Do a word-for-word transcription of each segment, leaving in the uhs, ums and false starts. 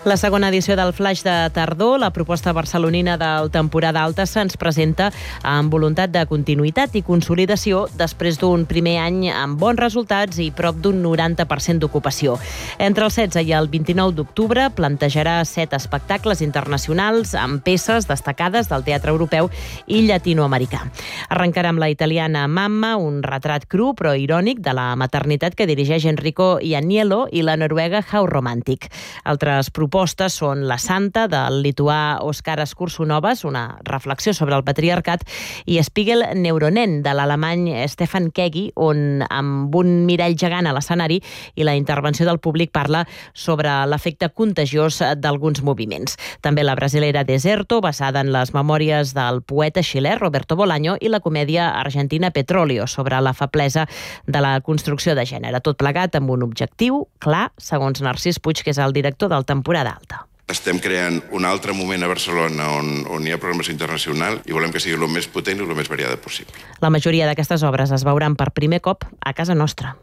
La segona edició del Flaix de Tardor, la proposta barcelonina del Temporada Alta, se'ns presenta amb voluntat de continuïtat i consolidació després d'un primer any amb bons resultats i prop d'un noranta per cent d'ocupació. Entre el setze i el vint-i-nou d'octubre plantejarà set espectacles internacionals amb peces destacades del teatre europeu i llatinoamericà. Arrencarà amb la italiana Mamma, un retrat cru però irònic de la maternitat que dirigeix Enrico Ianiello, i la noruega How Romantic. Altres propostes són La Santa, del lituà Oskaras Koršunovas, una reflexió sobre el patriarcat, i Spiegel Neuronen, de l'alemany Stefan Kegi, on amb un mirall gegant a l'escenari i la intervenció del públic parla sobre l'efecte contagiós d'alguns moviments. També la brasilera Deserto, basada en les memòries del poeta xilè Roberto Bolaño, i la comèdia argentina Petróleo, sobre la feblesa de la construcció de gènere. Tot plegat amb un objectiu clar, segons Narcís Puig, que és el director del Temporada Alta. Estem creant un altre moment a Barcelona on, on hi ha programació internacional i volem que sigui el més potent i el més variada possible. La majoria d'aquestes obres es veuran per primer cop a casa nostra.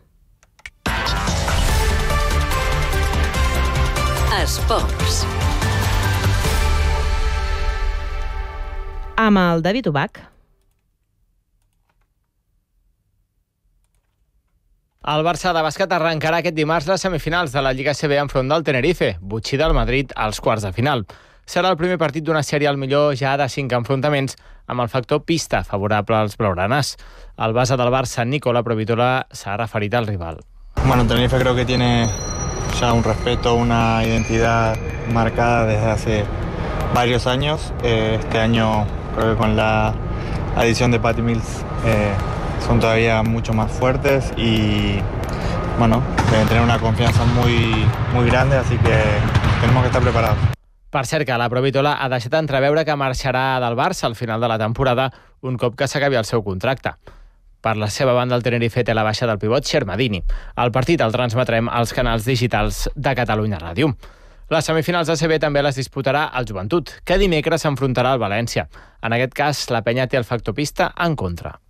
Esports. Amb el David Ubach. El Barça de bàsquet arrencarà aquest dimarts les semifinals de la Lliga A C B enfront del Tenerife, botxí del Madrid als quarts de final. Serà el primer partit d'una sèrie al millor ja de cinc enfrontaments amb el factor pista favorable als blaugranas. El base del Barça, Nicola Provitola, s'ha referit al rival. Bueno, Tenerife creo que tiene ya un respeto, una identidad marcada desde hace varios años. Eh, este año creo que con la adición de Patty Mills eh, son todavía mucho más fuertes y bueno, deben tener una confianza muy, muy grande, así que tenemos que estar preparados. Per cert, que la Provitola ha deixat entreveure que marxarà del Barça al final de la temporada un cop que s'acabi el seu contracte. Per la seva banda, el Tenerife té la baixa del pivot Shermadini. El partit el transmetrem als canals digitals de Catalunya Ràdio. Les semifinals A C B també les disputarà el Joventut, que dimecres s'enfrontarà al València. En aquest cas, la penya té el factor pista en contra.